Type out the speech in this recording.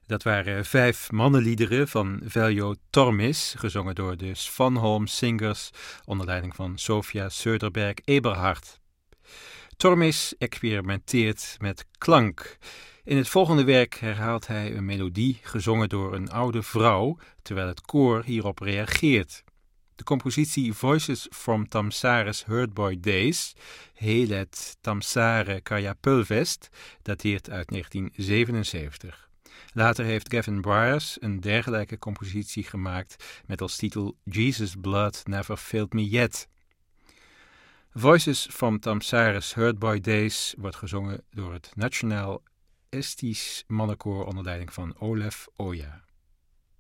Dat waren 5 mannenliederen van Veljo Tormis, gezongen door de Svanholm Singers onder leiding van Sofia Söderberg-Eberhard. Tormis experimenteert met klank. In het volgende werk herhaalt hij een melodie gezongen door een oude vrouw, terwijl het koor hierop reageert. De compositie Voices from Tamsare's Herdboy Days, Helet Tamsare Karjapulvest, dateert uit 1977. Later heeft Gavin Bryars een dergelijke compositie gemaakt met als titel Jesus' Blood Never Failed Me Yet. Voices from Tamsare's Herdboy Days wordt gezongen door het Nationaal Estisch Mannenkoor onder leiding van Olaf Oja.